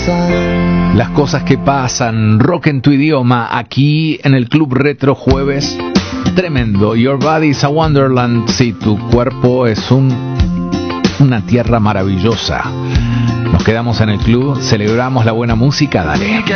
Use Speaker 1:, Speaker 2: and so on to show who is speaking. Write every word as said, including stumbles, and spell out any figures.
Speaker 1: Las cosas que pasan, rock en tu idioma, aquí en el Club Retro jueves. Tremendo, Your Body is a Wonderland. Sí, tu cuerpo es un, una tierra maravillosa. Nos quedamos en el club, celebramos la buena música, dale.